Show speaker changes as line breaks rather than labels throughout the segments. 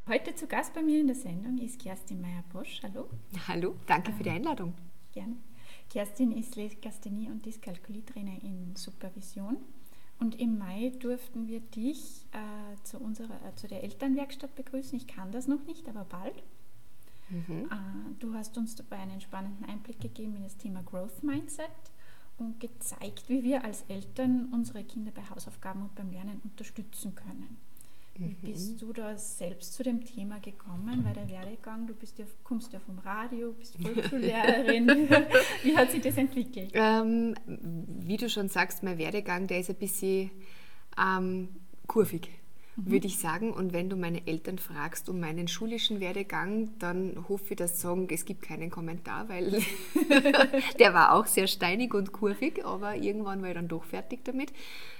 Heute zu Gast bei mir in der Sendung ist Kerstin Meyer-Bosch. Hallo.
Hallo, danke für die Einladung.
Gerne. Kerstin ist Legasthenie- und Dyskalkulietrainer in Supervision. Und im Mai durften wir dich zu der Elternwerkstatt begrüßen. Ich kann das noch nicht, aber bald. Du hast uns dabei einen spannenden Einblick gegeben in das Thema Growth Mindset und gezeigt, wie wir als Eltern unsere Kinder bei Hausaufgaben und beim Lernen unterstützen können. Wie bist du da selbst zu dem Thema gekommen? Weil der Werdegang, kommst ja vom Radio, bist Volksschullehrerin. Wie hat sich das entwickelt?
Wie du schon sagst, mein Werdegang, der ist ein bisschen kurvig, würde ich sagen. Und wenn du meine Eltern fragst um meinen schulischen Werdegang, dann hoffe ich, dass sie sagen, es gibt keinen Kommentar, weil der war auch sehr steinig und kurvig, aber irgendwann war ich dann doch fertig damit.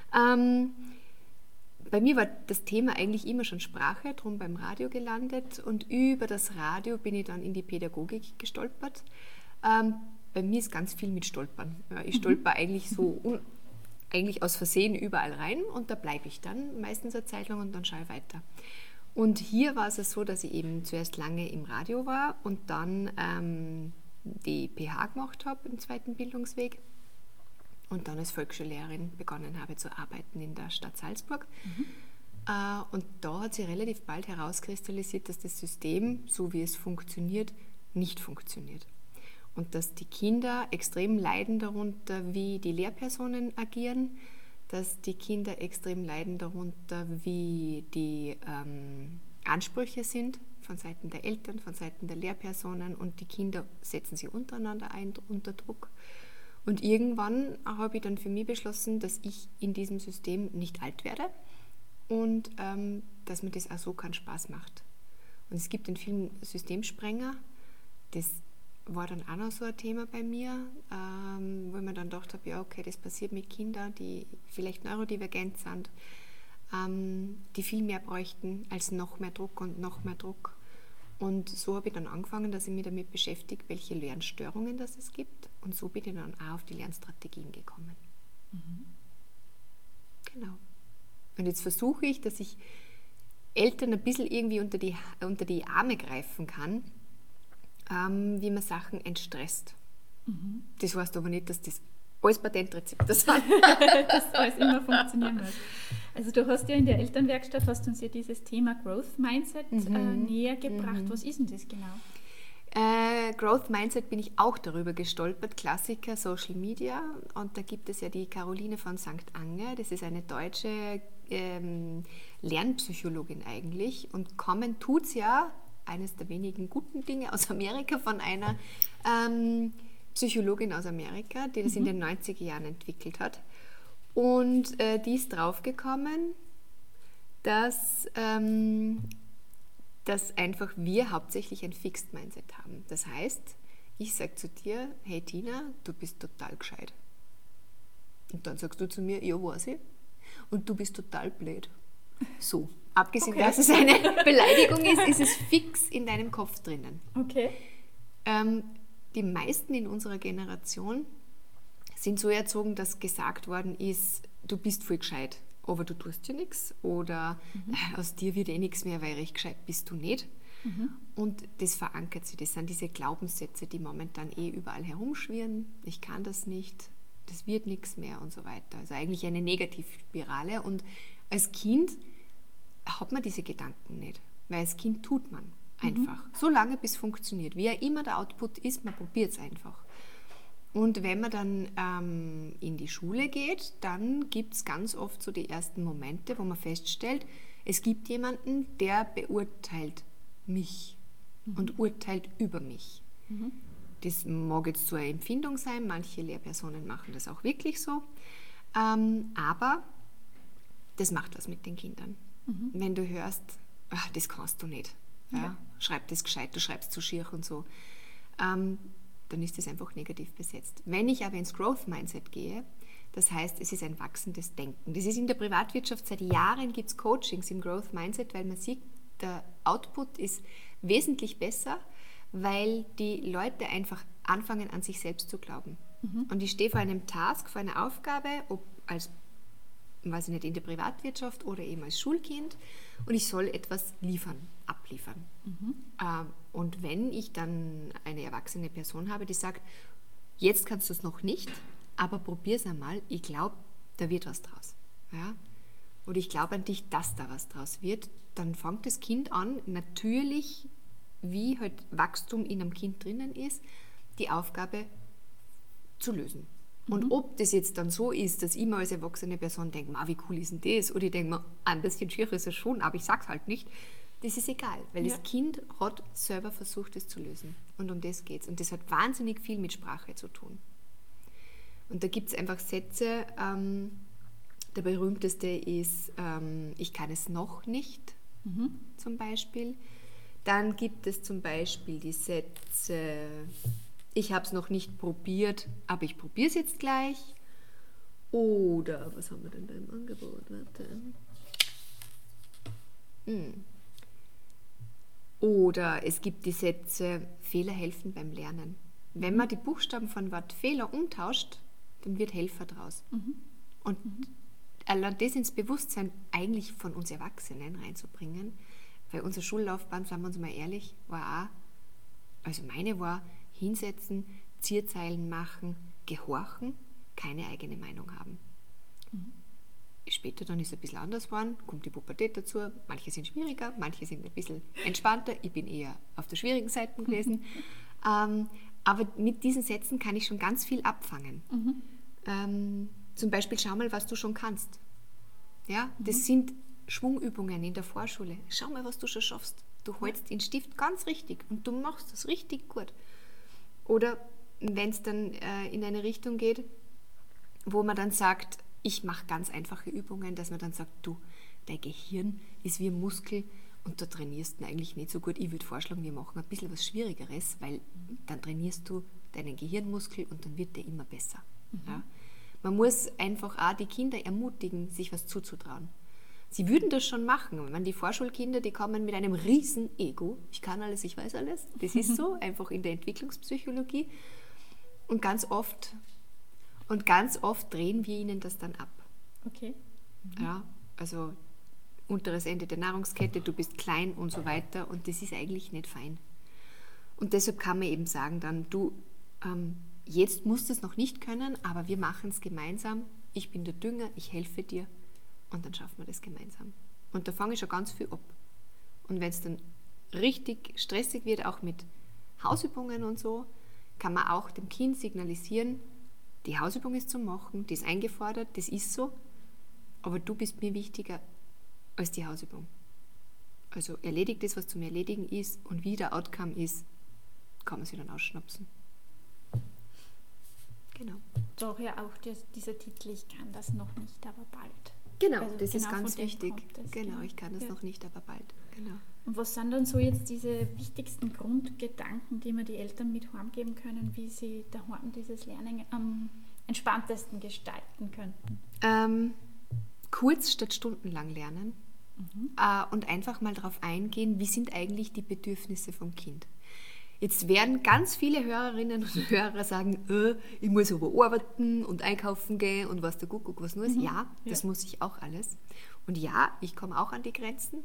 Bei mir war das Thema eigentlich immer schon Sprache, darum beim Radio gelandet, und über das Radio bin ich dann in die Pädagogik gestolpert. Bei mir ist ganz viel mit Stolpern. Ja, ich stolper eigentlich eigentlich aus Versehen überall rein und da bleibe ich dann meistens eine Zeit lang und dann schaue ich weiter. Und hier war es so, dass ich eben zuerst lange im Radio war und dann die PH gemacht habe im zweiten Bildungsweg. Und dann als Volksschullehrerin begonnen habe zu arbeiten in der Stadt Salzburg. Und da hat sich relativ bald herauskristallisiert, dass das System, so wie es funktioniert, nicht funktioniert. Und dass die Kinder extrem leiden darunter, wie die Lehrpersonen agieren, dass die Kinder extrem leiden darunter, wie die Ansprüche sind von Seiten der Eltern, von Seiten der Lehrpersonen, und die Kinder setzen sich untereinander unter Druck. Und irgendwann habe ich dann für mich beschlossen, dass ich in diesem System nicht alt werde und dass mir das auch so keinen Spaß macht. Und es gibt den Film Systemsprenger, das war dann auch noch so ein Thema bei mir, wo ich mir dann gedacht habe, ja okay, das passiert mit Kindern, die vielleicht neurodivergent sind, die viel mehr bräuchten als noch mehr Druck und noch mehr Druck. Und so habe ich dann angefangen, dass ich mich damit beschäftige, welche Lernstörungen das es gibt. Und so bin ich dann auch auf die Lernstrategien gekommen. Genau. Und jetzt versuche ich, dass ich Eltern ein bisschen irgendwie unter die Arme greifen kann, wie man Sachen entstresst. Das heißt aber nicht, dass das alles Patentrezepte sind.
Dass alles immer funktionieren muss. Also du hast ja in der Elternwerkstatt, hast uns ja dieses Thema Growth Mindset näher gebracht. Was ist denn das genau?
Growth Mindset bin ich auch darüber gestolpert, Klassiker, Social Media. Und da gibt es ja die Caroline von St. Ange, das ist eine deutsche Lernpsychologin eigentlich. Und kommen tut's ja, eines der wenigen guten Dinge aus Amerika, von einer Psychologin aus Amerika, die das in den 90er Jahren entwickelt hat. Und die ist draufgekommen, dass einfach wir hauptsächlich ein Fixed Mindset haben. Das heißt, ich sage zu dir, hey Tina, du bist total gescheit. Und dann sagst du zu mir, ja, weiß ich. Und du bist total blöd. So, abgesehen, dass es eine Beleidigung ist es fix in deinem Kopf drinnen.
Okay.
Die meisten in unserer Generation sind so erzogen, dass gesagt worden ist, du bist voll gescheit, aber du tust ja nichts, oder aus dir wird eh nichts mehr, weil recht gescheit bist du nicht. Und das verankert sich. Das sind diese Glaubenssätze, die momentan überall herumschwirren. Ich kann das nicht, das wird nichts mehr und so weiter. Also eigentlich eine Negativspirale. Und als Kind hat man diese Gedanken nicht, weil als Kind tut man einfach. So lange, bis es funktioniert. Wie ja immer der Output ist, man probiert es einfach. Und wenn man dann in die Schule geht, dann gibt es ganz oft so die ersten Momente, wo man feststellt, es gibt jemanden, der beurteilt mich und urteilt über mich. Das mag jetzt so eine Empfindung sein, manche Lehrpersonen machen das auch wirklich so, aber das macht was mit den Kindern. Wenn du hörst, ach, das kannst du nicht, ja. Schreib das gescheit, du schreibst zu schier und so, dann ist das einfach negativ besetzt. Wenn ich aber ins Growth Mindset gehe, das heißt, es ist ein wachsendes Denken. Das ist in der Privatwirtschaft, seit Jahren gibt es Coachings im Growth Mindset, weil man sieht, der Output ist wesentlich besser, weil die Leute einfach anfangen, an sich selbst zu glauben. Und ich stehe vor einem Task, vor einer Aufgabe, ob als weiß ich nicht, in der Privatwirtschaft oder eben als Schulkind und ich soll etwas abliefern. Und wenn ich dann eine erwachsene Person habe, die sagt, jetzt kannst du es noch nicht, aber probier es einmal, ich glaube, da wird was draus. Ja? Oder ich glaube an dich, dass da was draus wird, dann fängt das Kind an, natürlich, wie halt Wachstum in einem Kind drinnen ist, die Aufgabe zu lösen. Und ob das jetzt dann so ist, dass ich mir als erwachsene Person denke, wie cool ist denn das? Oder ich denke mir, ein bisschen schier ist es schon, aber ich sage es halt nicht. Das ist egal, weil das Kind hat selber versucht, es zu lösen. Und um das geht es. Und das hat wahnsinnig viel mit Sprache zu tun. Und da gibt es einfach Sätze, der berühmteste ist, ich kann es noch nicht, zum Beispiel. Dann gibt es zum Beispiel die Sätze, ich habe es noch nicht probiert, aber ich probiere es jetzt gleich. Oder, was haben wir denn da im Angebot? Warte. Oder es gibt die Sätze, Fehler helfen beim Lernen. Wenn man die Buchstaben von Wort Fehler umtauscht, dann wird Helfer draus. Und allein das ins Bewusstsein eigentlich von uns Erwachsenen reinzubringen, weil unsere Schullaufbahn, sagen wir uns mal ehrlich, war auch, also meine war, hinsetzen, Zierzeilen machen, gehorchen, keine eigene Meinung haben. Später dann ist es ein bisschen anders geworden, kommt die Pubertät dazu, manche sind schwieriger, manche sind ein bisschen entspannter, ich bin eher auf der schwierigen Seite gewesen. Aber mit diesen Sätzen kann ich schon ganz viel abfangen. Zum Beispiel, schau mal, was du schon kannst. Ja, das sind Schwungübungen in der Vorschule. Schau mal, was du schon schaffst. Du hältst den Stift ganz richtig und du machst das richtig gut. Oder wenn es dann in eine Richtung geht, wo man dann sagt, ich mache ganz einfache Übungen, dass man dann sagt, du, dein Gehirn ist wie ein Muskel und da trainierst du eigentlich nicht so gut. Ich würde vorschlagen, wir machen ein bisschen was Schwierigeres, weil dann trainierst du deinen Gehirnmuskel und dann wird der immer besser. Ja? Man muss einfach auch die Kinder ermutigen, sich was zuzutrauen. Sie würden das schon machen. Wenn die Vorschulkinder, die kommen mit einem riesen Ego. Ich kann alles, ich weiß alles. Das ist so, einfach in der Entwicklungspsychologie. Und ganz oft drehen wir ihnen das dann ab.
Okay.
Ja, also unteres Ende der Nahrungskette, du bist klein und so weiter. Und das ist eigentlich nicht fein. Und deshalb kann man eben sagen dann, du, jetzt musst du es noch nicht können, aber wir machen es gemeinsam. Ich bin der Dünger, ich helfe dir. Und dann schaffen wir das gemeinsam. Und da fange ich schon ganz viel ab. Und wenn es dann richtig stressig wird, auch mit Hausübungen und so, kann man auch dem Kind signalisieren, die Hausübung ist zu machen, die ist eingefordert, das ist so, aber du bist mir wichtiger als die Hausübung. Also erledigt das, was zum Erledigen ist und wie der Outcome ist, kann man sich dann ausschnapsen. Genau.
Daher auch dieser Titel, ich kann das noch nicht, aber bald.
Genau,
also
das ist ganz wichtig.
Das,
genau, ich kann das noch nicht, aber bald. Genau.
Und was sind dann so jetzt diese wichtigsten Grundgedanken, die mir die Eltern mit heimgeben können, wie sie daheim dieses Lernen am entspanntesten gestalten könnten?
Kurz statt stundenlang lernen und einfach mal darauf eingehen, wie sind eigentlich die Bedürfnisse vom Kind. Jetzt werden ganz viele Hörerinnen und Hörer sagen, ich muss aber arbeiten und einkaufen gehen und was der Kuckuck was nur ist. Ja, das muss ich auch alles. Und ja, ich komme auch an die Grenzen.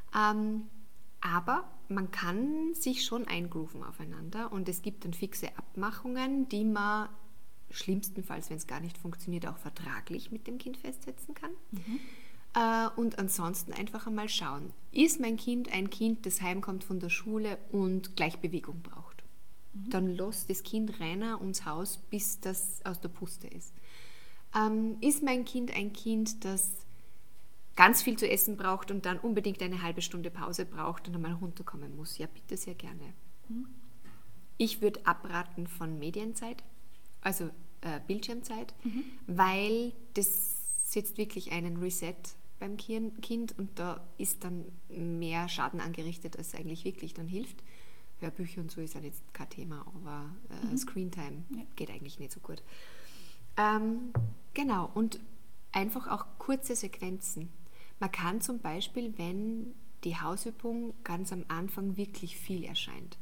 Aber man kann sich schon eingrooven aufeinander und es gibt dann fixe Abmachungen, die man schlimmstenfalls, wenn es gar nicht funktioniert, auch vertraglich mit dem Kind festsetzen kann. Und ansonsten einfach einmal schauen, ist mein Kind ein Kind, das heimkommt von der Schule und gleich Bewegung braucht? Dann lass das Kind rennen ums Haus, bis das aus der Puste ist. Ist mein Kind ein Kind, das ganz viel zu essen braucht und dann unbedingt eine halbe Stunde Pause braucht und einmal runterkommen muss? Ja, bitte, sehr gerne. Ich würde abraten von Medienzeit, also Bildschirmzeit, weil das setzt wirklich einen Reset beim Kind und da ist dann mehr Schaden angerichtet, als eigentlich wirklich dann hilft. Hörbücher und so ist dann jetzt kein Thema, aber Screentime geht eigentlich nicht so gut. Genau, und einfach auch kurze Sequenzen. Man kann zum Beispiel, wenn die Hausübung ganz am Anfang wirklich viel erscheint,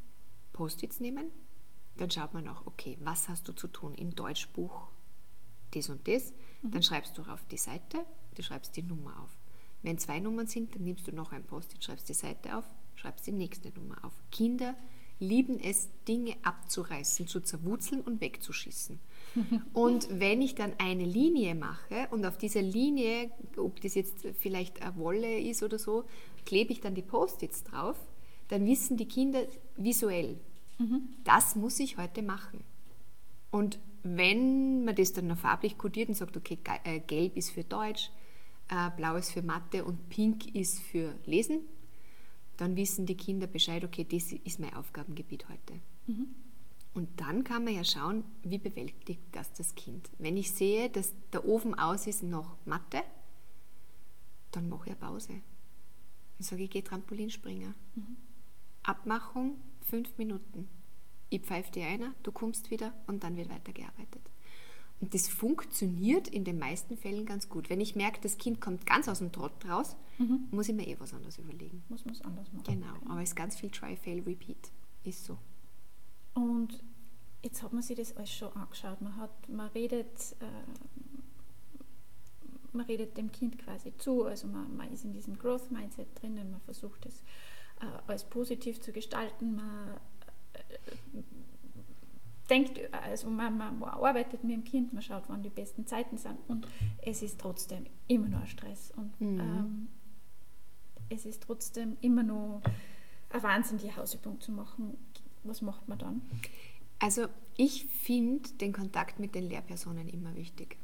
Post-its nehmen, dann schaut man auch, okay, was hast du zu tun im Deutschbuch? das und das, dann schreibst du auf die Seite, du schreibst die Nummer auf. Wenn 2 Nummern sind, dann nimmst du noch ein Post-it, schreibst die Seite auf, schreibst die nächste Nummer auf. Kinder lieben es, Dinge abzureißen, zu zerwurzeln und wegzuschießen. Und wenn ich dann eine Linie mache und auf dieser Linie, ob das jetzt vielleicht eine Wolle ist oder so, klebe ich dann die Post-its drauf, dann wissen die Kinder visuell, das muss ich heute machen. Und wenn man das dann noch farblich kodiert und sagt, okay, gelb ist für Deutsch, blau ist für Mathe und pink ist für Lesen, dann wissen die Kinder Bescheid, okay, das ist mein Aufgabengebiet heute. Und dann kann man ja schauen, wie bewältigt das Kind. Wenn ich sehe, dass der Ofen aus ist noch Mathe, dann mache ich eine Pause. Dann sage ich, gehe Trampolinspringen. Abmachung 5 Minuten. Ich pfeife dir einer, du kommst wieder und dann wird weitergearbeitet. Und das funktioniert in den meisten Fällen ganz gut. Wenn ich merke, das Kind kommt ganz aus dem Trott raus, muss ich mir was anderes überlegen.
Muss man es anders machen.
Genau, aber es ist ganz viel Try, Fail, Repeat. Ist so.
Und jetzt hat man sich das alles schon angeschaut. Man redet dem Kind quasi zu, also man ist in diesem Growth Mindset drinnen, man versucht es als positiv zu gestalten, man denkt, also man arbeitet mit dem Kind, man schaut, wann die besten Zeiten sind und es ist trotzdem immer noch ein Stress und es ist trotzdem immer noch ein Wahnsinn, die Hausübung zu machen. Was macht man dann?
Also ich finde den Kontakt mit den Lehrpersonen immer wichtig.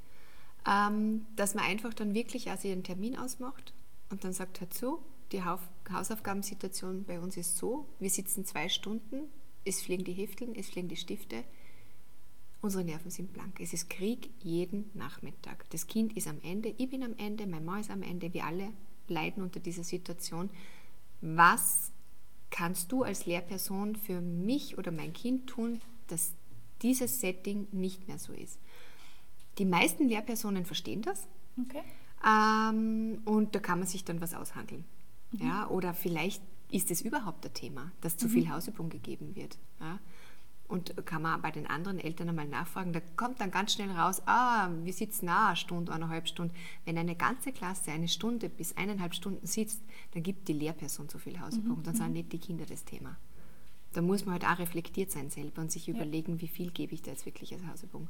Dass man einfach dann wirklich also einen Termin ausmacht und dann sagt, hör zu, die Hausaufgabensituation bei uns ist so, wir sitzen 2 Stunden, es fliegen die Hefteln, es fliegen die Stifte, unsere Nerven sind blank. Es ist Krieg jeden Nachmittag. Das Kind ist am Ende, ich bin am Ende, mein Mann ist am Ende, wir alle leiden unter dieser Situation. Was kannst du als Lehrperson für mich oder mein Kind tun, dass dieses Setting nicht mehr so ist? Die meisten Lehrpersonen verstehen das.
Okay.
Und da kann man sich dann was aushandeln. Ja, oder vielleicht ist es überhaupt ein Thema, dass zu viel Hausübung gegeben wird. Ja? Und kann man bei den anderen Eltern einmal nachfragen, da kommt dann ganz schnell raus, wir sitzen eine Stunde, 1,5 Stunden. Wenn eine ganze Klasse 1 Stunde bis 1,5 Stunden sitzt, dann gibt die Lehrperson zu viel Hausübung, dann sind nicht die Kinder das Thema. Da muss man halt auch reflektiert sein selber und sich überlegen, wie viel gebe ich da jetzt wirklich als Hausübung.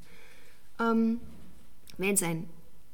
Wenn es ein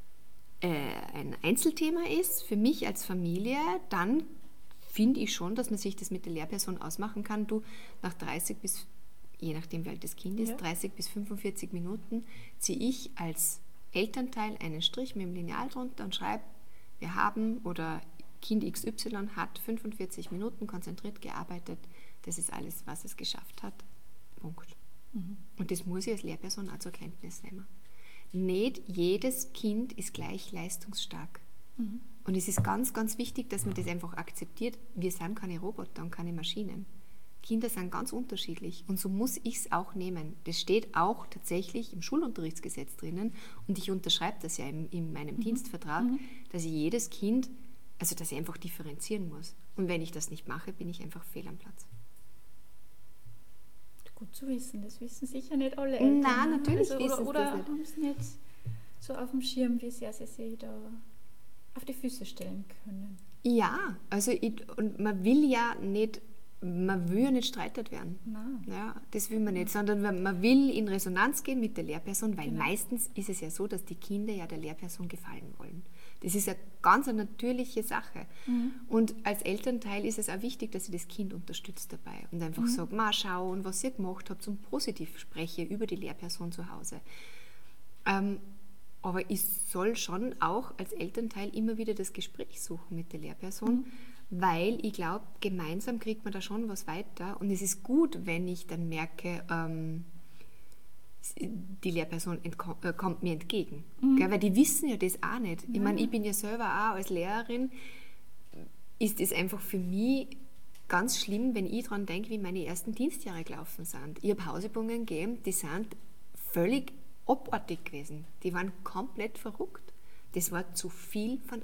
Einzelthema ist, für mich als Familie, dann finde ich schon, dass man sich das mit der Lehrperson ausmachen kann. Du, nach 30 bis, je nachdem wie alt das Kind ist, 30 bis 45 Minuten ziehe ich als Elternteil einen Strich mit dem Lineal drunter und schreibe, wir haben oder Kind XY hat 45 Minuten konzentriert gearbeitet, das ist alles, was es geschafft hat. Punkt. Und das muss ich als Lehrperson auch zur Kenntnis nehmen. Nicht jedes Kind ist gleich leistungsstark. Und es ist ganz, ganz wichtig, dass man das einfach akzeptiert. Wir sind keine Roboter und keine Maschinen. Kinder sind ganz unterschiedlich und so muss ich es auch nehmen. Das steht auch tatsächlich im Schulunterrichtsgesetz drinnen und ich unterschreibe das ja in meinem Dienstvertrag, dass ich jedes Kind, also dass ich einfach differenzieren muss. Und wenn ich das nicht mache, bin ich einfach fehl am Platz.
Gut zu wissen, das wissen sicher nicht alle Eltern.
Nein, natürlich
also,
wissen sie
oder
das nicht.
haben sie nicht so auf dem Schirm, wie sehr sie sich da auf die Füße stellen können.
Ja, also und man will ja nicht streitet werden.
Nein.
Ja, das will man nicht, sondern man will in Resonanz gehen mit der Lehrperson, weil meistens ist es ja so, dass die Kinder ja der Lehrperson gefallen wollen. Das ist eine ganz natürliche Sache. Und als Elternteil ist es auch wichtig, dass ich das Kind unterstützt dabei und einfach sage, mal schau und was ihr gemacht habt und positiv spreche über die Lehrperson zu Hause. Aber ich soll schon auch als Elternteil immer wieder das Gespräch suchen mit der Lehrperson, weil ich glaube, gemeinsam kriegt man da schon was weiter. Und es ist gut, wenn ich dann merke, die Lehrperson kommt mir entgegen. Gell? Weil die wissen ja das auch nicht. Ich meine, ich bin ja selber auch als Lehrerin, ist es einfach für mich ganz schlimm, wenn ich daran denke, wie meine ersten Dienstjahre gelaufen sind. Ich habe Hausübungen gegeben, die sind völlig abartig gewesen. Die waren komplett verrückt. Das war zu viel von